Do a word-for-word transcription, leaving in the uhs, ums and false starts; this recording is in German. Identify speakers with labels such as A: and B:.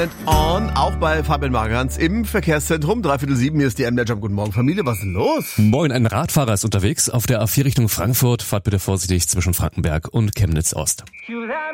A: On, auch bei Fabian Margans im Verkehrszentrum. Dreiviertel sieben, hier ist die M-Net Jump. Guten Morgen, Familie, was ist denn los?
B: Moin, ein Radfahrer ist unterwegs auf der A vier Richtung Frankfurt. Fahrt bitte vorsichtig zwischen Frankenberg und Chemnitz Ost.